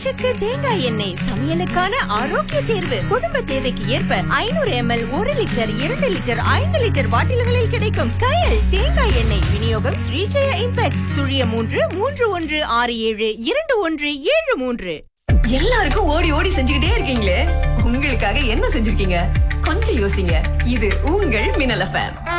பச்சைக்கு தேங்காய் எண்ணெய் சமையலுக்கான ஆரோக்கிய தேர்வு. குடும்ப தேவைக்கு ஏற்ப 500 ml, 1 லிட்டர், 2 லிட்டர், 5 லிட்டர் பாட்டில்களில் கிடைக்கும் கயல் தேங்காய் எண்ணெய் விநியோகம் ஸ்ரீஜெயா இம்பெக்ஸ் *31672172173. எல்லாருக்கும் ஓடி ஓடி செஞ்சுக்கிட்டே இருக்கீங்களே, உங்களுக்காக என்ன செஞ்சிருக்கீங்க? கொஞ்சம் யோசிங்க. இது உங்கள் மின்னல் FM.